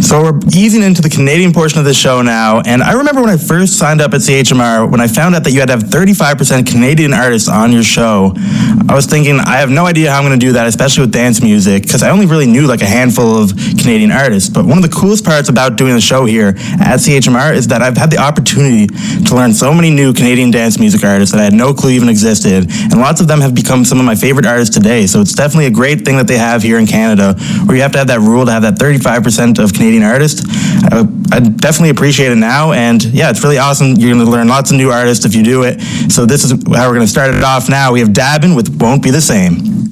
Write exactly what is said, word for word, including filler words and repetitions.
So we're easing into the Canadian portion of the show now, and I remember when I first signed up at C H M R, when I found out that you had to have thirty-five percent Canadian artists on your show, I was thinking, I have no idea how I'm going to do that, especially with dance music, because I only really knew like a handful of Canadian artists. But one of the coolest parts about doing the show here at C H M R is that I've had the opportunity to learn so many new Canadian dance music artists that I had no clue even existed, and lots of them have become some of my favorite artists today. So it's definitely a great thing that they have here in Canada, where you have to have that rule to have that thirty-five percent of Canadian artists. I, I definitely appreciate it now, and yeah, it's really awesome. You're going to learn lots of new artists if you do it. So this is how we're going to start it off now. We have Dabin with Won't Be the Same.